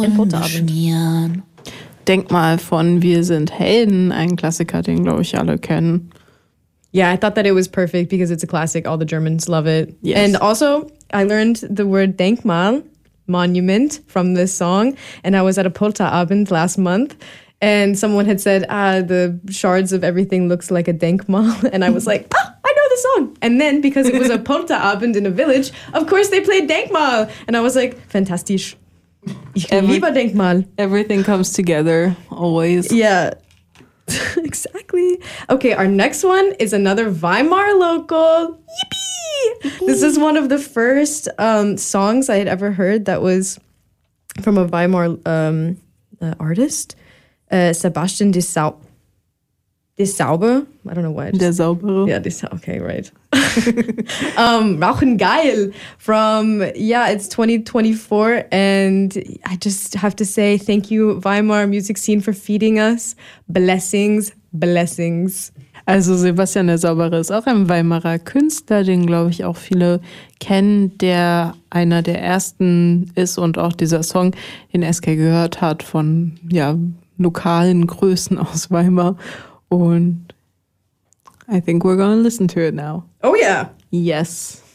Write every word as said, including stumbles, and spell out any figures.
Ein Polterabend. Denkmal von Wir sind Helden, ein Klassiker, den, glaube ich, alle kennen. Yeah, I thought that it was perfect because it's a classic. All the Germans love it. Yes. And also, I learned the word Denkmal, monument, from this song. And I was at a Polterabend last month. And someone had said, ah, the shards of everything looks like a Denkmal. And I was like, ah, I know the song. And then, because it was a Polterabend in a village, of course they played Denkmal. And I was like, fantastisch. Ich Every- liebe Denkmal. Everything comes together, always. Yeah. Exactly. Okay, our next one is another Weimar local. Yippee! This is one of the first um, songs I had ever heard that was from a Weimar um, uh, artist. Uh, Sebastian de Sau- de Sauber. I don't know why. I just- Der Saubere. Yeah, this okay, right. um, Rauchen geil from yeah, it's twenty twenty-four, and I just have to say thank you, Weimar music scene, for feeding us. Blessings, blessings. Also Sebastian der Saubere ist auch ein Weimarer Künstler, den, glaube ich, auch viele kennen, der einer der ersten ist und auch dieser Song, den S K gehört hat von ja, lokalen Größen aus Weimar. Und I think we're gonna listen to it now. Oh yeah. Yes.